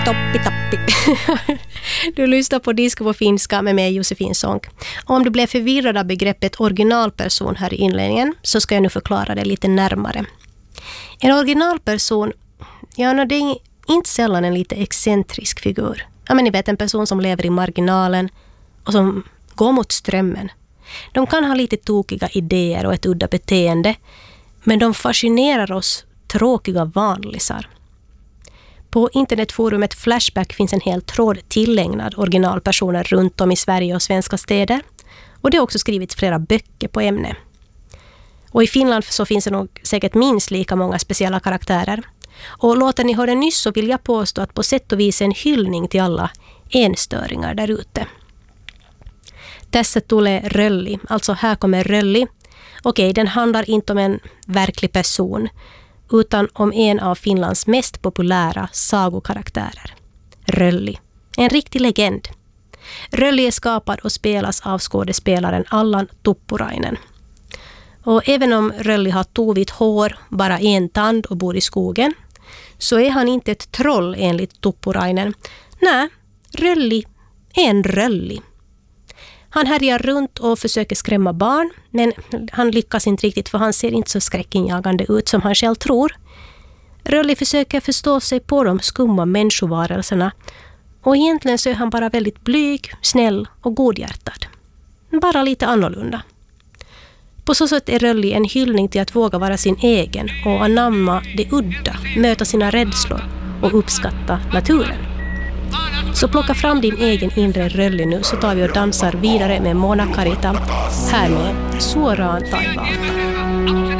Toppi tappi. Du lyssnar på Disco på finska med mig Josefin Sonck. Om du blev förvirrad av begreppet originalperson här i inledningen så ska jag nu förklara det lite närmare. En originalperson, det är inte sällan en lite excentrisk figur. Ja, men ni vet, en person som lever i marginalen och som går mot strömmen. De kan ha lite tokiga idéer och ett udda beteende, men de fascinerar oss tråkiga vanlisar. På internetforumet Flashback finns en hel tråd tillägnad originalpersoner runt om i Sverige och svenska städer. Och det har också skrivits flera böcker på ämne. Och i Finland så finns det nog säkert minst lika många speciella karaktärer. Och låten ni hörde nyss så vill jag påstå att på sätt och vis en hyllning till alla enstöringar där ute. Tässä tulee Rölli, alltså här kommer Rölli. Okej, den handlar inte om en verklig person utan om en av Finlands mest populära sagokaraktärer. Rölli, en riktig legend. Rölli är skapad och spelas av skådespelaren Allan Tuppurainen. Och även om Rölli har tovigt hår, bara en tand och bor i skogen, så är han inte ett troll enligt Tuppurainen. Nej, Rölli är en Rölli. Han härjar runt och försöker skrämma barn, men han lyckas inte riktigt för han ser inte så skräckinjagande ut som han själv tror. Rölli försöker förstå sig på de skumma människovarelserna och egentligen så är han bara väldigt blyg, snäll och godhjärtad. Bara lite annorlunda. På så sätt är Rölli en hyllning till att våga vara sin egen och anamma det udda, möta sina rädslor och uppskatta naturen. Så plocka fram din egen inre Rölli nu så tar vi och dansar vidare med Mona Karita här med Suoraan taivalta.